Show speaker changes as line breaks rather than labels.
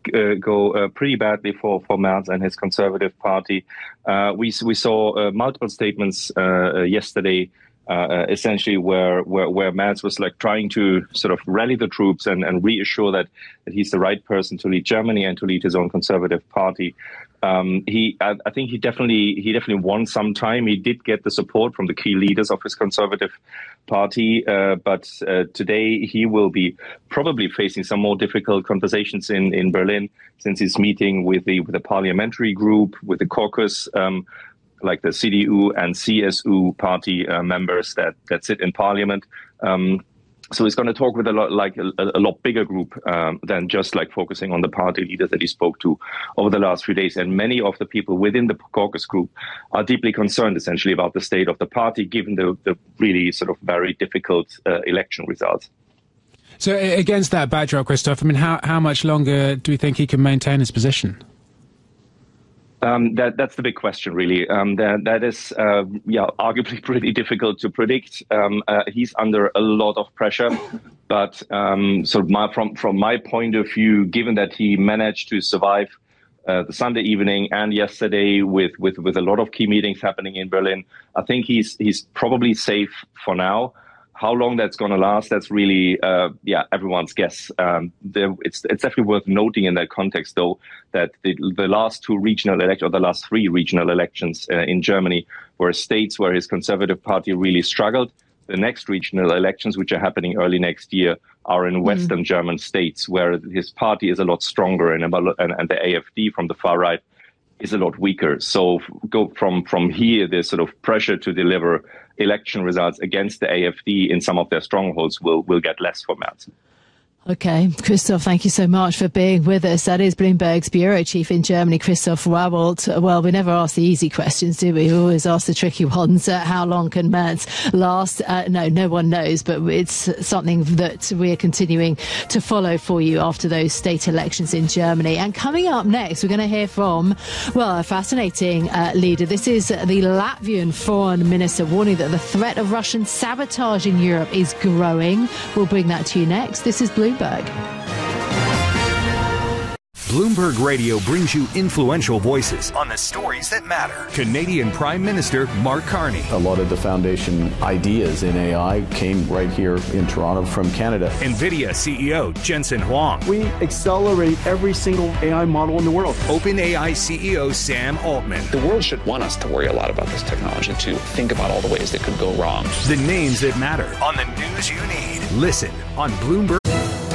go pretty badly for Merz and his Conservative Party. We saw multiple statements yesterday, essentially where Merz was like trying to sort of rally the troops and reassure that he's the right person to lead Germany and to lead his own Conservative Party. I think he definitely won some time. He did get the support from the key leaders of his Conservative Party, but today he will be probably facing some more difficult conversations in Berlin, since he's meeting with the parliamentary group, with the caucus, like the CDU and CSU party members that sit in parliament. So he's going to talk with a lot bigger group than just like focusing on the party leaders that he spoke to over the last few days. And many of the people within the caucus group are deeply concerned, essentially, about the state of the party, given the really sort of very difficult election results.
So against that backdrop, Christoph, I mean, how much longer do we think he can maintain his position?
That's the big question, really. That is, arguably pretty difficult to predict. He's under a lot of pressure, but from my point of view, given that he managed to survive the Sunday evening and yesterday with a lot of key meetings happening in Berlin, I think he's probably safe for now. How long that's going to last, that's really, everyone's guess. It's definitely worth noting in that context, though, that the last two regional elections, or the last three regional elections in Germany, were states where his Conservative Party really struggled. The next regional elections, which are happening early next year, are in Western German states, where his party is a lot stronger and the AfD from the far right is a lot weaker. So go from here, there's sort of pressure to deliver election results against the AfD in some of their strongholds will get less for Merz.
Okay, Christoph, thank you so much for being with us. That is Bloomberg's bureau chief in Germany, Christoph Rabold. Well, we never ask the easy questions, do we? We always ask the tricky ones. How long can Merz last? No one knows, but it's something that we're continuing to follow for you after those state elections in Germany. And coming up next, we're going to hear from, a fascinating leader. This is the Latvian foreign minister, warning that the threat of Russian sabotage in Europe is growing. We'll bring that to you next. This is Bloomberg.
Bloomberg Radio brings you influential voices on the stories that matter. Canadian Prime Minister Mark Carney.
A lot of the foundation ideas in AI came right here in Toronto from Canada.
NVIDIA CEO Jensen Huang.
We accelerate every single AI model in the world.
OpenAI CEO Sam Altman.
The world should want us to worry a lot about this technology, to think about all the ways that could go wrong.
The names that matter on the news you need. Listen on Bloomberg.